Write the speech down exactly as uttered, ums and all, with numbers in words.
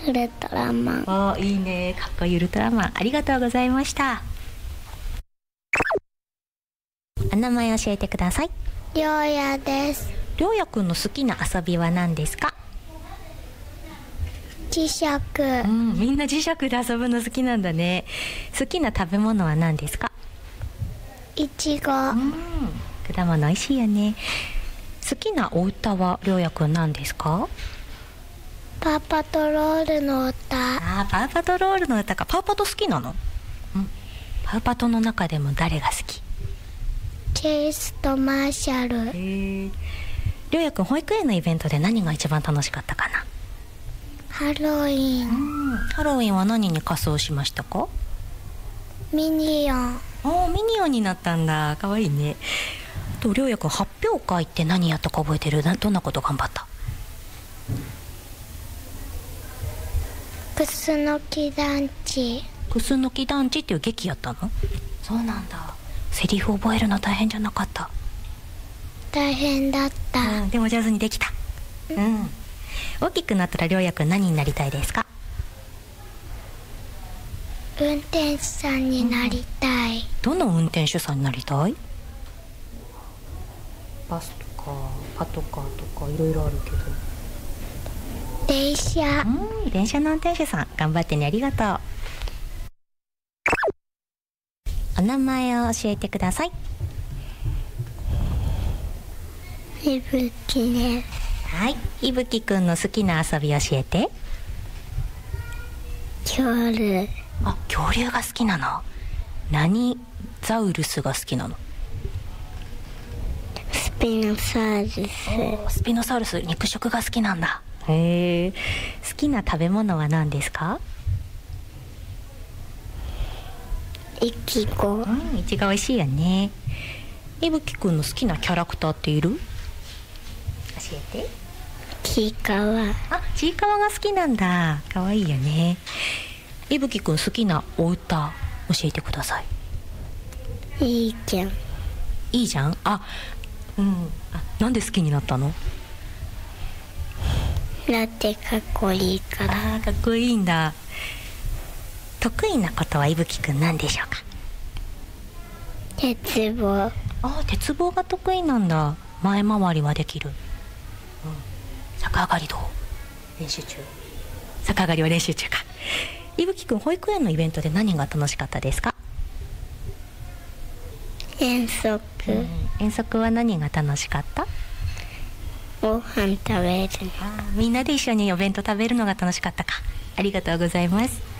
ウルトラマン。 お、いいね、かっこいいウルトラマン、ありがとうございました。お名前教えてください。 りょうやです。 りょうやくんの好きな遊びは何ですか？ 磁石。 うん、みんな磁石で遊ぶの好きなんだね。好きな食べ物は何ですか？ いちご。 うん、果物美味しいよね。好きなお歌はりょうやくん何ですか？ パーパトロールの歌。 あー、パーパトロールの歌か。パーパト好きなの？うん、パーパトの中でも誰が好き？ チェイスとマーシャル。 へー。りょうやくん、保育園のイベントで何が一番楽しかったかな？ ハロウィン。 うん、ハロウィンは何に仮装しましたか？ ミニオン。 おー、ミニオンになったんだ。かわいいね。と、りょうやくん、発表会って何やったか覚えてる？などんなこと頑張った？ クスノキ団地。 クスノキ団地っていう劇やったの？そうなんだ。セリフ覚えるの大変じゃなかった？ 大変だった、 うん、でも上手にできた。うん、大きくなったらりょうやくん何になりたいですか？ 運転手さんになりたい、 うん、どの運転手さんになりたい？バスとかパトカーとかいろいろあるけど。 電車。 うん、電車の運転手さん、頑張ってね。ありがとう。お名前を教えてください。 いぶきね。 はい、いぶきくんの好きな遊び教えて。 恐竜。 あ、恐竜が好きなの？何ザウルスが好きなの？ スピノサウルス。 スピノサウルス、肉食が好きなんだ。へえ。好きな食べ物は何ですか？ いちご。 うん、いちご美味しいよね。いぶきくんの好きなキャラクターっている？教えて。 ちいかわ。 あ、ちいかわが好きなんだ。かわいいよね。いぶきくん、好きなお歌教えてください。 いいじゃん。 いいじゃん。あ、うん。あ、なんで好きになったの？ だってかっこいいから。 あー、かっこいいんだ。得意なことはいぶきくん何でしょうか？ 鉄棒。 あ、鉄棒が得意なんだ。前回りはできる？うん、逆上がりどう？練習中？逆上がりは練習中か。いぶきくん、保育園のイベントで何が楽しかったですか？ 遠足、うん、 遠足は何が楽しかった？ ご飯食べる。 あ、みんなで一緒にお弁当食べるのが楽しかったか。ありがとうございます。